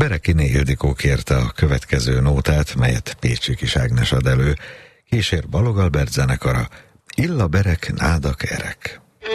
Berekiné Ildikó kérte a következő nótát, melyet Pécsi Kis Ágnes ad elő. Kísér Balogh Albert zenekara, Illa berek, nádak erek.